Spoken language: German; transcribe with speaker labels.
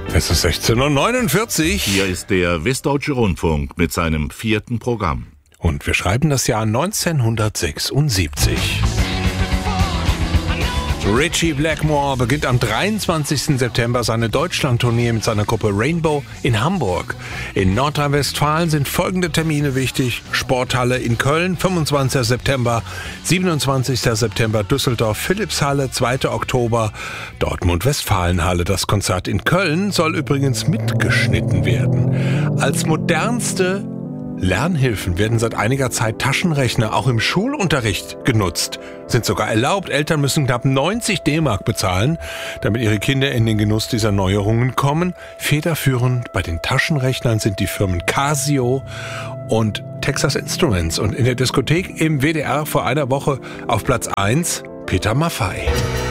Speaker 1: Es ist 16:49 Uhr.
Speaker 2: Hier ist der Westdeutsche Rundfunk mit seinem 4. Programm.
Speaker 1: Und wir schreiben das Jahr 1976. Ritchie Blackmore beginnt am 23. September seine Deutschlandtournee mit seiner Gruppe Rainbow in Hamburg. In Nordrhein-Westfalen sind folgende Termine wichtig. Sporthalle in Köln, 25. September, 27. September Düsseldorf, Philippshalle, 2. Oktober, Dortmund-Westfalenhalle. Das Konzert in Köln soll übrigens mitgeschnitten werden. Als modernste Lernhilfen werden seit einiger Zeit Taschenrechner auch im Schulunterricht genutzt. Sind sogar erlaubt. Eltern müssen knapp 90 D-Mark bezahlen, damit ihre Kinder in den Genuss dieser Neuerungen kommen. Federführend bei den Taschenrechnern sind die Firmen Casio und Texas Instruments. Und in der Diskothek im WDR vor einer Woche auf Platz 1 Peter Maffay.